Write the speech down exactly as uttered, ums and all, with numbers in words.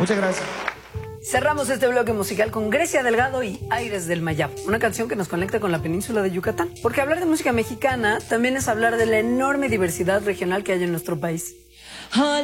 Muchas gracias. Cerramos este bloque musical con Grecia Delgado y Aires del Mayab, una canción que nos conecta con la península de Yucatán. Porque hablar de música mexicana también es hablar de la enorme diversidad regional que hay en nuestro país.